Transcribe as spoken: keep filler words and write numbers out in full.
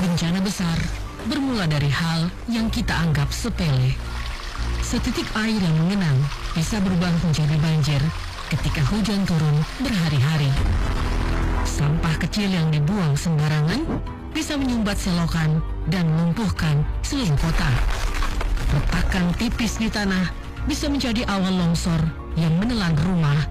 Bencana besar bermula dari hal yang kita anggap sepele. Setitik air yang mengenang bisa berubah menjadi banjir ketika hujan turun berhari-hari. Sampah kecil yang dibuang sembarangan bisa menyumbat selokan dan melumpuhkan seluruh kota. Retakan tipis di tanah bisa menjadi awal longsor yang menelan rumah